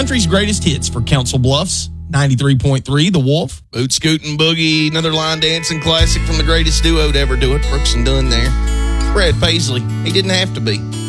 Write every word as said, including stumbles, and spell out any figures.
Country's greatest hits for Council Bluffs, ninety-three point three, The Wolf. Boot Scootin' Boogie, another line dancing classic from the greatest duo to ever do it, Brooks and Dunn there. Brad Paisley, he didn't have to be.